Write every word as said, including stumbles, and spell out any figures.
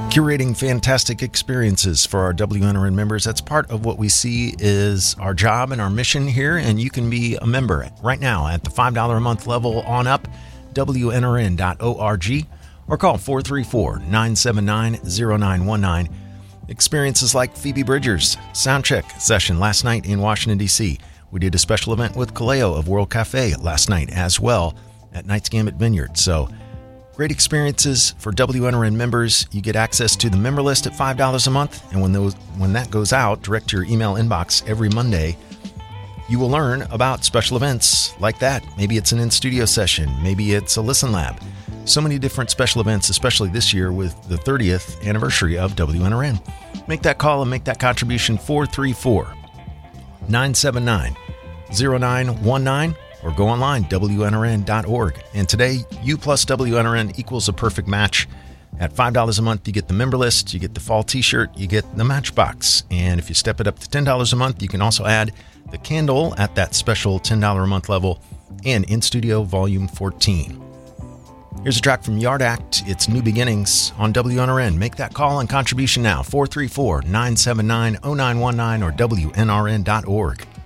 Curating fantastic experiences for our W N R N members. That's part of what we see is our job and our mission here, and you can be a member right now at the five dollars a month level on up, W N R N dot org, or call four three four, nine seven nine, zero nine one nine. Experiences like Phoebe Bridgers' soundcheck session last night in Washington, D C. We did a special event with Kaleo of World Cafe last night as well at Knight's Gambit Vineyard. So great experiences for W N R N members. You get access to the member list at five dollars a month. And when those when that goes out direct to your email inbox every Monday, you will learn about special events like that. Maybe it's an in-studio session. Maybe it's a Listen Lab. So many different special events, especially this year with the thirtieth anniversary of W N R N. Make that call and make that contribution, four three four, nine seven nine, zero nine one nine. Or go online, W N R N dot org. And today, you plus W N R N equals a perfect match. At five dollars a month, you get the member list, you get the fall t-shirt, you get the Matchbox. And if you step it up to ten dollars a month, you can also add the candle at that special ten dollars a month level and In Studio Volume fourteen. Here's a track from Yard Act. It's New Beginnings on W N R N. Make that call and contribution now, four three four, nine seven nine, zero nine one nine or W N R N dot org.